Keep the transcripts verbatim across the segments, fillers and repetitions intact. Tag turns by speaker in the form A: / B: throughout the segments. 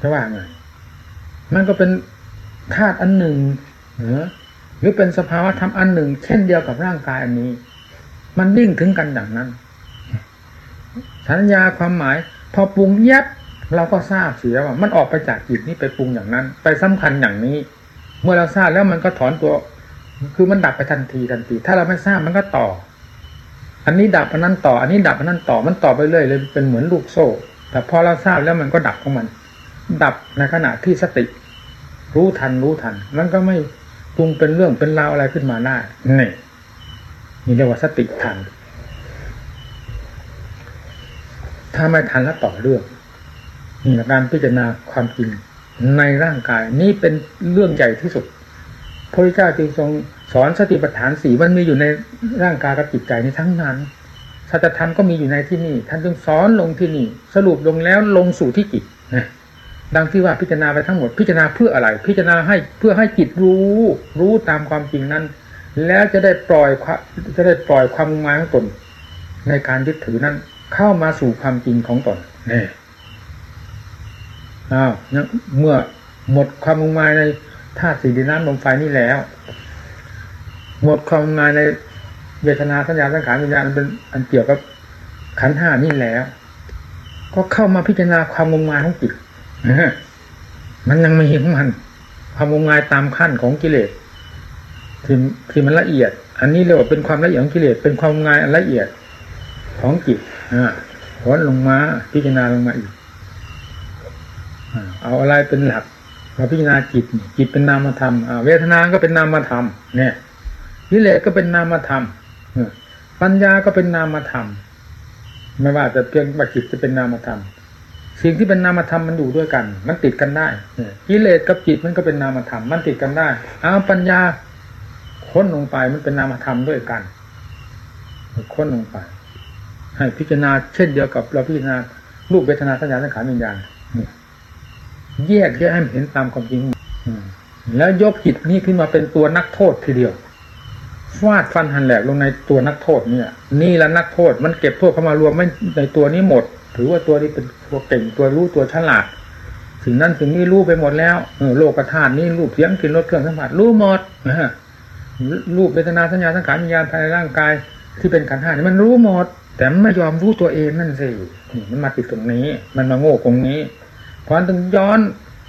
A: จะว่าไงมันก็เป็นธาตุอันหนึ่งหรือเป็นสภาวะธรรมอันหนึ่งเช่นเดียวกับร่างกายอันนี้มันลิ่งถึงกันอย่างนั้นสัญญาความหมายพอปรุงแยบเราก็ทราบเสียว่ามันออกไปจากจิตนี้ไปปรุงอย่างนั้นไปสำคัญอย่างนี้เมื่อเราทราบแล้วมันก็ถอนตัวคือมันดับไปทันทีทันทีถ้าเราไม่ทราบมันก็ต่ออันนี้ดับอันนั้นต่ออันนี้ดับอันนั้นต่อมันต่อไปเรื่อยเลยเป็นเหมือนลูกโซ่แต่พอเราทราบแล้วมันก็ดับของมันดับในขณะที่สติรู้ทันรู้ทันมันก็ไม่ปรุงเป็นเรื่องเป็นราวอะไรขึ้นมาได้นี่นี่เรียกว่าสติทันถ้าไม่ทันแล้วต่อเรื่องนี่การพิจารณาความจริงในร่างกายนี่เป็นเรื่องใหญ่ที่สุดพระพุทธเจ้าจึงทรงสอนสติปัฏฐานสี่มันมีอยู่ในร่างกายกับจิตใจนี้ทั้งนั้นสัจธรรมก็มีอยู่ในที่นี่ท่านจึงสอนลงที่นี่สรุปลงแล้วลงสู่ที่จิตนะดังที่ว่าพิจารณาไปทั้งหมดพิจารณาเพื่ออะไรพิจารณาให้เพื่อให้จิตรู้รู้ตามความจริงนั้นแล้วจะได้ปล่อยจะได้ปล่อยความงมงายของตนในการยึดถือนั้นเข้ามาสู่ความจริงของตนนี่อ้าวเมื่อหมดความงมงายในธาตุสี่ดินน้ำลมไฟนี่แล้วหมดความงมงายในเวทนาสัญญาสังขารวิญญาณเป็นอันเกี่ยวกับขันธ์ห้านี่แล้วก็เข้ามาพิจารณาความงมงายของจิตมันยังไม่เห็นมันความงมงายตามขั้นของกิเลสที่ที่มันละเอียดอันนี้เรียกว่าเป็นความละเอียดของกิเลสเป็นความงมงายอันละเอียดของจิตอ่าถอนลงมาพิจารณาลงมาอีกเอาอะไรเป็นหลักเราพิจารณาจิตจิตเป็นนามธรรมเวทนาก็เป็นนามธรรมเนี่ยกิเลสก็เป็นนามธรรมปัญญาก็เป็นนามธรรมไม่ว่าจะเพียงว่าจิตจะเป็นนามธรรมสิ่งที่เป็นนามธรรมมันอยู่ด้วยกันมันติดกันได้กิเลสกับจิตมันก็เป็นนามธรรมมันติดกันได้เอาปัญญาค้นลงไปมันเป็นนามธรรมด้วยกันค้นลงไปให้พิจารณาเช่นเดียวกับเราพิจารณารูปเวทนาสัญญาสังขารวิญญาณแยกแยกให้เห็นตามความจริงแล้วยกจิตนี้ขึ้นมาเป็นตัวนักโทษทีเดียวฟาดฟันหันแหลกลงในตัวนักโทษเนี่ยนี่ละนักโทษมันเก็บโทษเข้ามารวมไม่ในตัวนี้หมดถือว่าตัวนี้เป็นตัวเก่งตัวรู้ตัวฉลาดสิ่งนั้นสิ่งนี้รู้ไปหมดแล้วโลกธาตุนี้รูปเสียงกลิ่นรสเครื่องสัมผัสรู้หมดนะรูปเวทนาสัญญาสังขารวิญญาณภายในร่างกายที่เป็นขันธ์ห้านี่มันรู้หมดแต่มันไม่ยอมรู้ตัวเองนั่นสินี่มันมาติดตรงนี้มันมาโง่ตรงนี้เพราะฉะนั้นต้องย้อน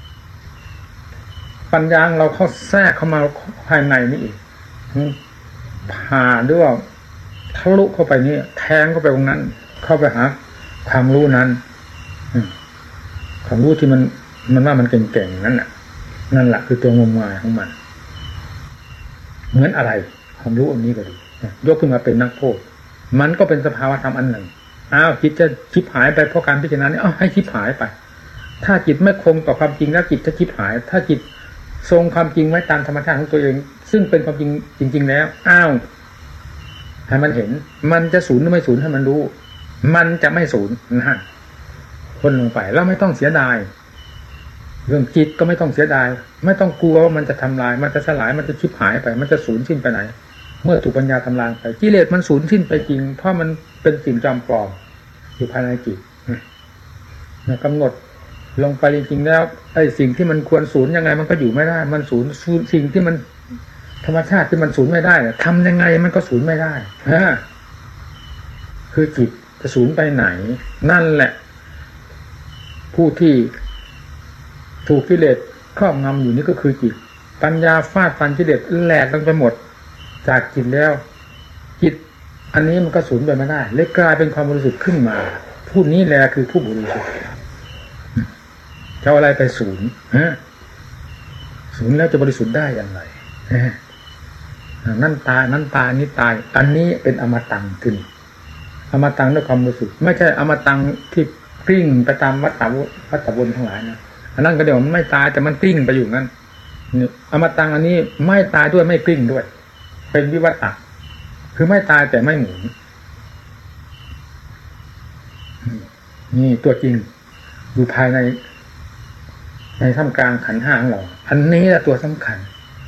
A: ปัญญาเราเข้าแทรกเข้ามาภายในนี่อีกผ่าด้วยว่าทะลุเข้าไปนี่แทงเข้าไปตรงนั้นเข้าไปหาความรู้นั้นความรู้ที่มันมันว่ามันเก่งๆนั่นแหละนั่นแหละคือตัวงมงายของมันเหมือนอะไรความรู้อันนี้ก็ดียกขึ้นมาเป็นนักโทษมันก็เป็นสภาวะธรรมอันหนึ่งอ้าวจิตจะชิบหายไปเพราะการพิจารณานี้อ้าวให้ชิบหายไปถ้าจิตไม่คงต่อความจริงแล้วจิตจะชิบหายถ้าจิตทรงความจริงไว้ตามธรรมชาติของตัวเองซึ่งเป็นความจริงจริงๆแล้วอ้าวให้มันเห็นมันจะสูญหรือไม่สูญให้มันรู้มันจะไม่สูญนะฮะคนลงไปแล้วไม่ต้องเสียดายเรื่องจิตก็ไม่ต้องเสียดายไม่ต้องกลัวว่ามันจะทำลายมันจะสลายมันจะชิบหายไปมันจะสูญสิ้นไปไหนเมื่อถูกปัญญาทำลายไปกิเลสมันสูญสิ้นไปจริงเพราะมันเป็นสิ่งจำปลอมอยู่ภายในจิตนะกำหนดลงไปจริงๆแล้วไอ้สิ่งที่มันควรสูญยังไงมันก็อยู่ไม่ได้มันสูญสิ่งที่มันธรรมชาติที่มันสูญไม่ได้ทำยังไงมันก็สูญไม่ได้ฮะคือจิตจะสูญไปไหนนั่นแหละผู้ที่ถูกกิเลสครอบงำอยู่นี่ก็คือจิตปัญญาฟาดฟันกิเลสแหลกลงไปหมดจากจิตแล้วจิตอันนี้มันก็สูญไปไม่ได้เลยกลายเป็นความบริสุทธิ์ขึ้นมาผู้นี้แหละคือผู้บริสุทธิ์จะเอาอะไรไปสูญฮะสูญแล้วจะบริสุทธิ์ได้อย่างไรนั่นตายนั่นตายนี่ตายอันนี้เป็นอมตะขึ้นอมตะด้วยความบริสุทธิ์ไม่ใช่อมตะที่กลิ้งไปตามวัฏฏะวัฏฏะวนทั้งหลายนะอันนั้นก็เดี๋ยวมันไม่ตายแต่มันกลิ้งไปอยู่นั้นอมตะอันนี้ไม่ตายด้วยไม่กลิ้งด้วยเป็นวิวัตตะคือไม่ตายแต่ไม่หมุนนี่ตัวจริงอยู่ภายในในท่ามกลางขันธ์ห้าของเราอันนี้แหละตัวสำคัญ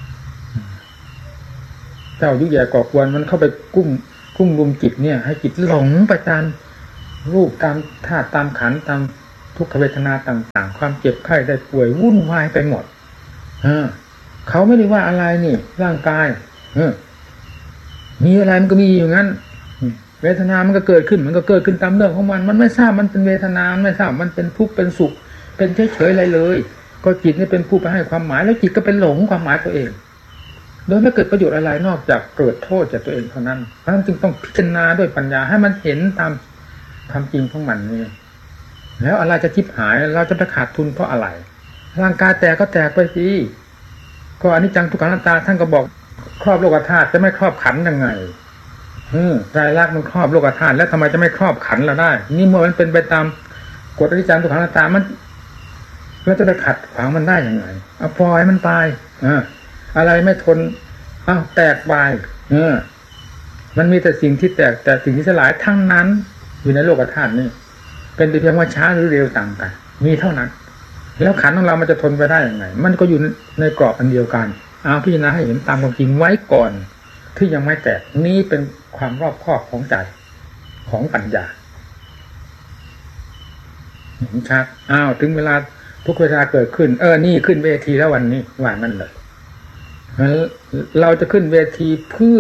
A: เจ้ายุแย่ก่อกวนมันเข้าไปกุ้มกุ้มรุมจิตเนี่ยให้จิตหลงไปตามรูปตามธาตุตามขันธ์ตามทุกขเวทนาต่างๆความเจ็บไข้ได้ป่วยวุ่นวายไปหมดเออเขาไม่ได้ว่าอะไรนี่ร่างกายเออมีอะไรมันก็มีอย่างนั้นเวทนามันก็เกิดขึ้นมันก็เกิดขึ้นตามเรื่องของมันมันไม่ทราบมันเป็นเวทนาไม่ทราบมันเป็นทุกข์เป็นสุขเป็นเฉยๆอะไรเลยก็จิตนี่เป็นผู้ไปให้ความหมายแล้วจิตก็เป็นหลงความหมายตัวเองโดยไม่เกิดประโยชน์อะไรนอกจากเกิดโทษจากตัวเองเท่านั้นเพราะฉะนั้นจึงต้องพิจารณาด้วยปัญญาให้มันเห็นตามความจริงของมันนี่แล้วอะไรจะทิพหายเราจะไปขาดทุนเพราะอะไรร่างกายแตกก็แตกไปสิก็อนิจจังทุกขังอนัตตาท่านก็บอกครอบโลกธาตุจะไม่ครอบขันยังไงอืมไตรลักษณ์มันครอบโลกธาตุแล้วทำไมจะไม่ครอบขันเราได้นี่เมื่อมันเป็นไปตามกฎอนิจจังทุกขังอนัตตามันแล้วจะไปขัดขวางมันได้ยังไงเอาปล่อยมันไปอ่าอะไรไม่ทนอ้าวแตกไปเออมันมีแต่สิ่งที่แตกแต่สิ่งที่สลายทั้งนั้นอยู่ในโลกธาตุนี่เป็นแต่เพียงว่าช้าหรือเร็วต่างกันมีเท่านั้นแล้วขันของเรามันจะทนไปได้ยังไงมันก็อยู่ในกรอบอันเดียวกันเอาพิจารณาให้เห็นตามความจริงไว้ก่อนที่ยังไม่แตกนี้เป็นความรอบคอบของใจของปัญญาเห็นชัดอ้าวถึงเวลาทุกเวลาเกิดขึ้นเออนี่ขึ้นเวทีแล้ววันนี้ว่านั่นเลยเราจะขึ้นเวทีเพื่อ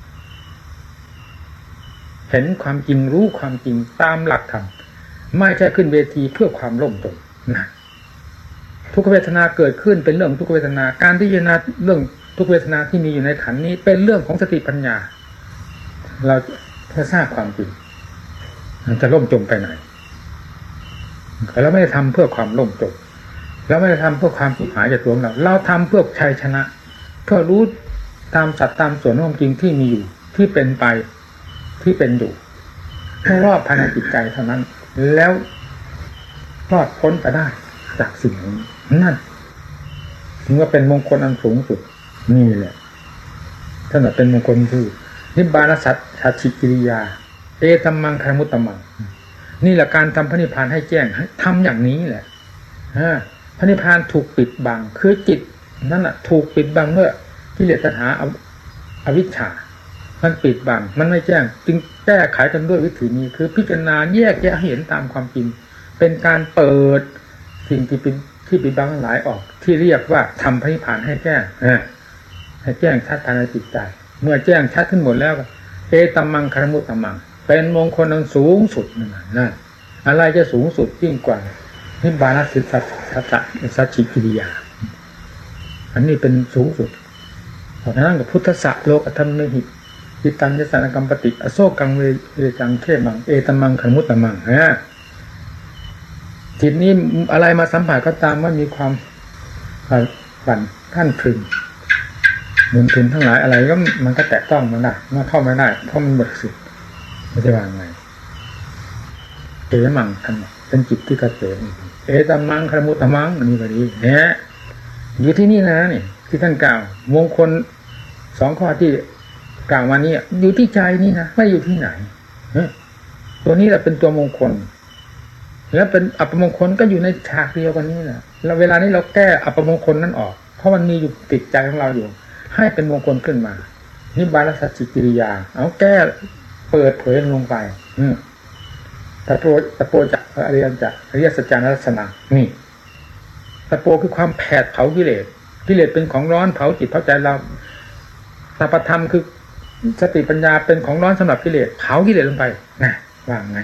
A: เห็นความจริงรู้ความจริงตามหลักธรรมไม่ใช่ขึ้นเวทีเพื่อความล่มจมนะทุกเวทนาเกิดขึ้นเป็นเรื่องทุกเวทนาการพิจารณาเรื่องทุกเวทนาที่มีอยู่ในขันธ์นี้เป็นเรื่องของสติปัญญาเราเพื่อทราบความจริงมันจะล่มจมไปไหนเราไม่ได้ทำเพื่อความล่มจมเราไม่ได้ทำเพื่อความผิดหายจากตัวเราเราทำเพื่อชัยชนะเพื่อรู้ตามสัตว์ตามส่วนของความจริงที่มีอยู่ที่เป็นไปที่เป็นอยู่ให้รอบภายในจิตใจเท่านั้นแล้วรอดพ้นไปได้จากสิ่งนี้นั่นถึงว่าเป็นมงคลอันสูงสุดนี่แหละท่านเป็นมงคลคือนิบานัสสัจฉิกิริยาเอตัมมังคารมุตตมังนี่แหละการทำพระนิพพานให้แจ้งให้ทำอย่างนี้แหละพระนิพพานถูกปิดบังคือจิตนั่นน่ะถูกปิดบังเมื่อกิเลสตัณหาอวิชชามันปิดบังมันไม่แจ้งจึงแก้ไขกันด้วยวิธีนี้คือพิจารณาแยกแยะให้เห็นตามความจริงเป็นการเปิดสิ่งที่เป็นที่ปิดบังทั้งหลายออกที่เรียกว่าทำพระนิพพานให้แจ้งให้แจ้งชัดภายในจิตใจเมื่อแจ้งชัดขึ้นหมดแล้วเอตัมมังคารมุตตมังเป็นมงคลอันสูงสุดนั่นอะไรจะสูงสุดยิ่งกว่านิบานัสสัจสัจฉิกิริยาอันนี้เป็นสูงสุดเพราะฉะนั้นกับพุทธะโลกธรรมนิหิจิตัญญสันกัมปติอโศกังเวเวจังเทมังเอตัมมังคารมุตตมังฮะจิตนี้อะไรมาสัมผัสก็ตามว่ามีความบั่นท่านพึงมุนทุนทั้งหลายอะไรก็มันก็แตะต้องมันได้มันเข้าไม่ได้เพราะมันหมดสิทธิ์ไม่ใช่ว่าไงเอมังท่านเป็นจิตที่เกษมเอตัมมังคารมุตตมังอันนี้ก็ดีเนี่ยอยู่ที่นี่นะนี่ที่ท่านกล่าวมงคลสองข้อที่กล่าวมานี้อยู่ที่ใจนี่นะไม่อยู่ที่ไหนตัวนี้แหละเป็นตัวมงคลแล้วเป็นอัปมงคลก็อยู่ในฉากเดียวกันนี่แหละแล้วเวลานี้เราแก้อัปมงคลนั้นออกเพราะมันมีอยู่ติดใจของเราอยู่ให้เป็นมงคลขึ้นมานิบานัสสัจฉิกิริยาเอาแก้เปิดเผยลงไปอืมตะโปตะโปจะอริยสัจอริยสัจจานัสสนานี่ตะโปคือความแผดเผากิเลสกิเลสเป็นของร้อนเผาจิตเผาใจเราสัพพธรรมคือสติปัญญาเป็นของร้อนสำหรับกิเลสเผากิเลสลงไปนะว่าไง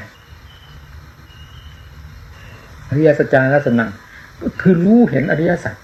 A: อริยสัจจานัสสนาคือรู้เห็นอริยสัจ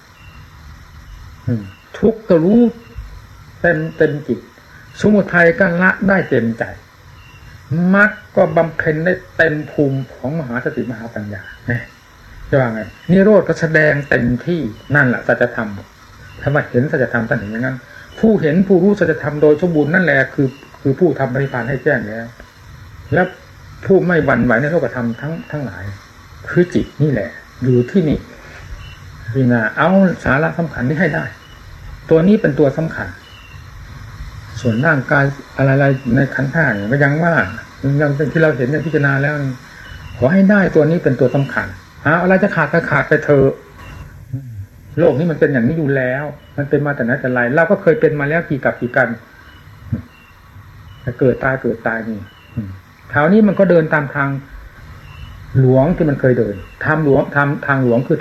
A: ทุกข์ก็รู้เต็มเต็มจิตสมุทัยก็ละได้เต็มใจมรรคก็บำเพ็ญได้เต็มภูมิของมหาสติมหาปัญญาเนี่ยจะว่าไงนิโรธก็แสดงเต็มที่นั่นแหละสัจธรรมถ้าว่าเห็นสัจธรรมท่านเห็นอย่างนั้นผู้เห็นผู้รู้สัจธรรมโดยสมบูรณ์นั่นแหละคือคือผู้ทำปฏิภาณให้แจ้งแล้วและผู้ไม่หวั่นไหวในโลกธรรมทั้งทั้งหลายคือจิตนี่แหละอยู่ที่นี่พิจารณาเอาสาระสำคัญนี้ให้ได้ตัวนี้เป็นตัวสำคัญส่วนร่างกายอะไรๆในขันธ์ห้าเนี่ยก็ยังว่ายังที่เราเห็นในพิจารณาแล้วขอให้ได้ตัวนี้เป็นตัวสำคัญหาอะไรจะขาดก็ขาดไปเถอะโลกนี้มันเป็นอย่างนี้อยู่แล้วมันเป็นมาแต่ไหนแต่ไรเราก็เคยเป็นมาแล้วกี่กับกี่กันเกิดตายเกิดตายนี่คราวนี้มันก็เดินตามทางหลวงที่มันเคยเดินทางหลวงทางทางหลวงคือ